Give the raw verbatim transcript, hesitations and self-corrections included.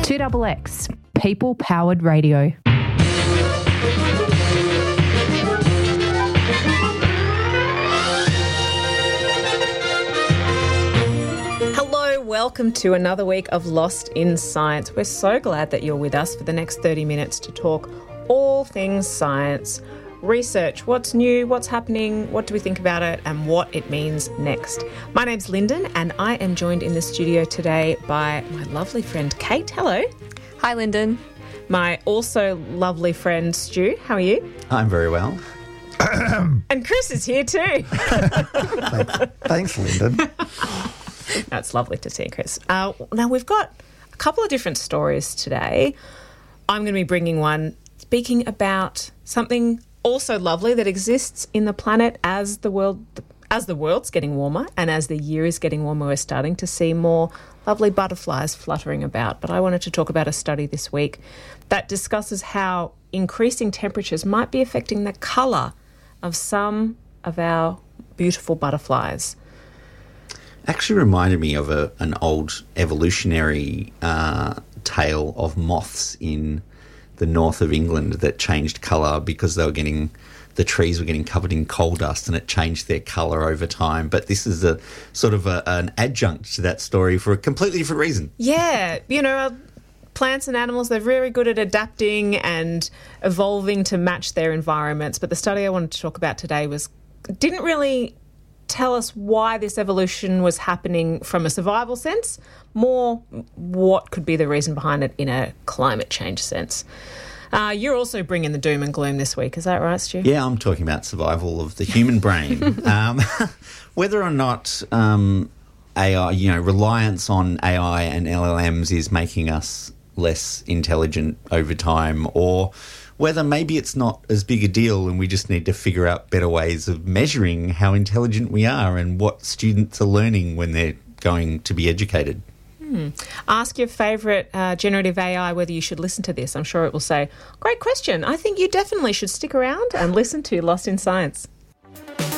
two X X, people-powered radio. Hello, welcome to another week of Lost in Science. We're so glad that you're with us for the next thirty minutes to talk all things science, research, what's new, what's happening, what do we think about it, and what it means next. My name's Lyndon, and I am joined in the studio today by my lovely friend Kate. Hello. Hi, Lyndon. My also lovely friend Stu. How are you? I'm very well. And Chris is here too. Thanks, Lyndon. That's lovely to see, Chris. Uh, now, we've got a couple of different stories today. I'm going to be bringing one speaking about something also lovely that exists in the planet as the world as the world's getting warmer and as the year is getting warmer. We're starting to see more lovely butterflies fluttering about. But I wanted to talk about a study this week that discusses how increasing temperatures might be affecting the colour of some of our beautiful butterflies. Actually reminded me of a, an old evolutionary uh, tale of moths in the north of England that changed colour because they were getting, the trees were getting covered in coal dust and it changed their colour over time. But this is a sort of a, an adjunct to that story for a completely different reason. Yeah, you know, plants and animals, they're very good at adapting and evolving to match their environments. But the study I wanted to talk about today was didn't really tell us why this evolution was happening from a survival sense, more what could be the reason behind it in a climate change sense. Uh, you're also bringing the doom and gloom this week, is that right, Stu? Yeah, I'm talking about survival of the human brain. um, whether or not um, A I, you know, reliance on A I and L L Ms is making us less intelligent over time, or whether maybe it's not as big a deal and we just need to figure out better ways of measuring how intelligent we are and what students are learning when they're going to be educated. Hmm. Ask your favourite uh, generative A I whether you should listen to this. I'm sure it will say, great question. I think you definitely should stick around and listen to Lost in Science.